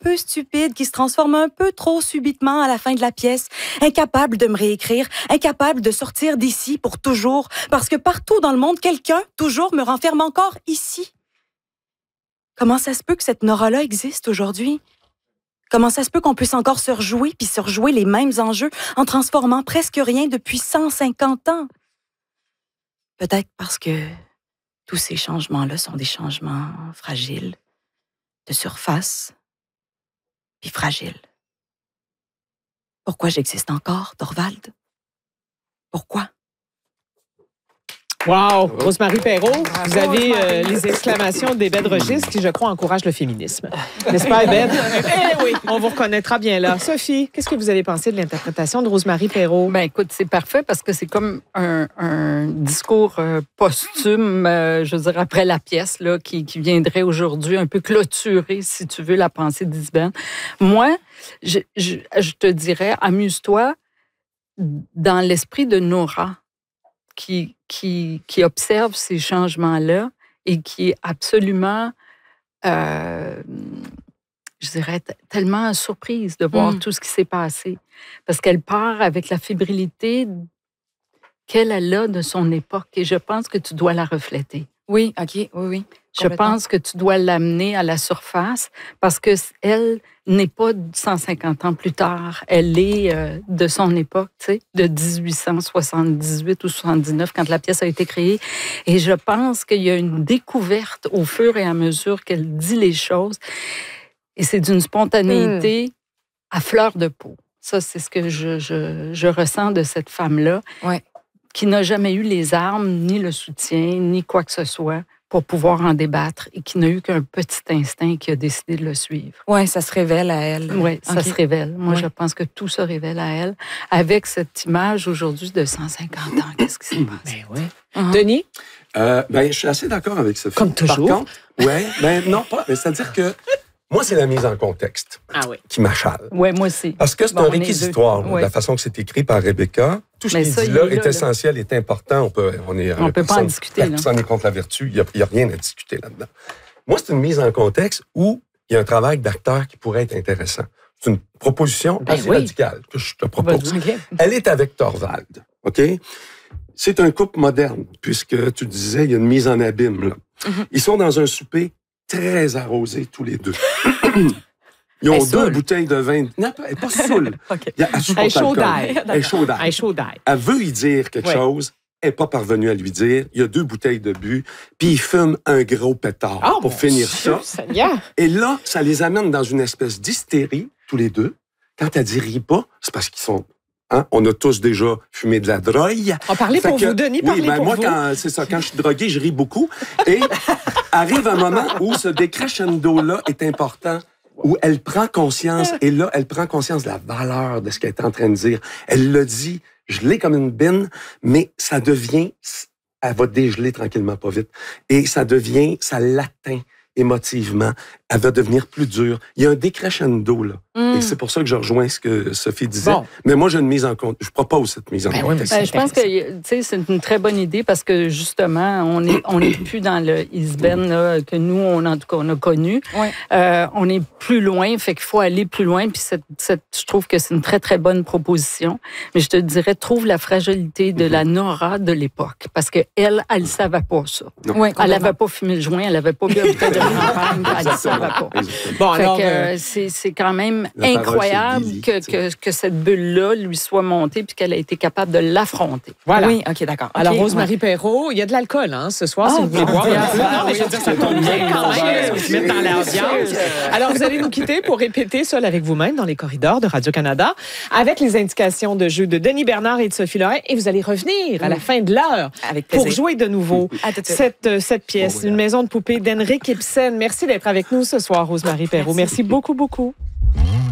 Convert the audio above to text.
peu stupide qui se transforme un peu trop subitement à la fin de la pièce, incapable de me réécrire, incapable de sortir d'ici pour toujours, parce que partout dans le monde, quelqu'un, toujours, me renferme encore ici. Comment ça se peut que cette Nora-là existe aujourd'hui? Comment ça se peut qu'on puisse encore se rejouer puis se rejouer les mêmes enjeux en transformant presque rien depuis 150 ans? Peut-être parce que tous ces changements-là sont des changements fragiles, de surface, puis fragiles. Pourquoi j'existe encore, Thorvald? Pourquoi? Wow! Rose-Marie Perreault, vous avez les exclamations d'Ébède Regis qui, je crois, encouragent le féminisme. N'est-ce pas, Ébède? Eh oui, on vous reconnaîtra bien là. Sophie, qu'est-ce que vous avez pensé de l'interprétation de Rose-Marie Perreault? Ben écoute, c'est parfait parce que c'est comme un discours posthume, je veux dire, après la pièce, là, qui viendrait aujourd'hui un peu clôturer, si tu veux, la pensée d'Isabelle. Moi, je te dirais, amuse-toi dans l'esprit de Nora, qui observe ces changements-là et qui est absolument, je dirais, tellement surprise de voir tout ce qui s'est passé. Parce qu'elle part avec la fébrilité qu'elle a de son époque et je pense que tu dois la refléter. Oui, OK, oui. Je pense que tu dois l'amener à la surface parce qu'elle n'est pas 150 ans plus tard. Elle est de son époque, tu sais, de 1878 ou 79 quand la pièce a été créée. Et je pense qu'il y a une découverte au fur et à mesure qu'elle dit les choses. Et c'est d'une spontanéité à fleur de peau. Ça, c'est ce que je ressens de cette femme-là, qui n'a jamais eu les armes, ni le soutien, ni quoi que ce soit pour pouvoir en débattre et qui n'a eu qu'un petit instinct qui a décidé de le suivre. Oui, ça se révèle à elle. Oui, ça se révèle. Moi, je pense que tout se révèle à elle. Avec cette image aujourd'hui de 150 ans, qu'est-ce qui s'est passé? Ben oui. Denis? Je suis assez d'accord avec Sophie. Comme toujours. Par contre, non, pas. C'est-à-dire que moi, c'est la mise en contexte qui m'achale. Oui, moi aussi. Parce que c'est un réquisitoire, la façon que c'est écrit par Rebecca. Tout ce qu'il dit là est essentiel, est important. On peut pas en discuter. Personne n'est contre la vertu. Il n'y a rien à discuter là-dedans. Moi, c'est une mise en contexte où il y a un travail d'acteur qui pourrait être intéressant. C'est une proposition assez radicale que je te propose. Elle est avec Thorvald, OK? C'est un couple moderne, puisque tu disais, il y a une mise en abîme, là. Ils sont dans un souper très arrosés, tous les deux. Ils ont deux bouteilles de vin. Non, elle n'est pas saoule. Elle est chaud d'ail. Elle veut y dire quelque chose. Elle n'est pas parvenue à lui dire. Il y a 2 bouteilles de but. Puis ils fument un gros pétard pour finir ça. Et là, ça les amène dans une espèce d'hystérie, tous les deux. Quand elle dit « ris pas », c'est parce qu'ils sont... On a tous déjà fumé de la drogue. On parlait pour vous, Denis, parlez pour moi, vous. quand je suis drogué, je ris beaucoup. Et arrive un moment où ce décrescendo-là est important, où elle prend conscience, et là, elle prend conscience de la valeur de ce qu'elle est en train de dire. Elle le dit, je l'ai comme une bine, mais ça devient, elle va dégeler tranquillement, pas vite. Et ça l'atteint émotivement. Elle va devenir plus dure. Il y a un décrescendo, là. Et c'est pour ça que je rejoins ce que Sophie disait. Mais moi, j'ai une mise en compte. Je propose cette mise en contexte. Je pense que c'est une très bonne idée parce que, justement, on est plus dans le Isben là, que nous, en tout cas, on a connu. On est plus loin, fait qu'il faut aller plus loin. Puis je trouve que c'est une très, très bonne proposition. Mais je te dirais, trouve la fragilité de la Nora de l'époque. Parce qu'elle ne savait pas ça. Elle n'avait pas fumé le joint, elle n'avait pas bu la bouteille de champagne, elle ne savait pas. Bon, alors, c'est quand même incroyable que cette bulle-là lui soit montée puis qu'elle a été capable de l'affronter. Voilà. Oui, OK, d'accord. Alors, Rose-Marie Perreault, il y a de l'alcool ce soir, si vous voulez boire un peu. Non, mais je veux dire, ça tombe bien quand même. On se met dans l'ambiance. Alors, vous allez nous quitter pour répéter seul avec vous-même dans les corridors de Radio-Canada avec les indications de jeu de Denis Bernard et de Sophie Lorrain. Et vous allez revenir à la fin de l'heure pour jouer de nouveau cette pièce, Une maison de poupée d'Henrik Ibsen. Merci d'être avec nous ce soir, Rose-Marie Perreault. Merci beaucoup, beaucoup.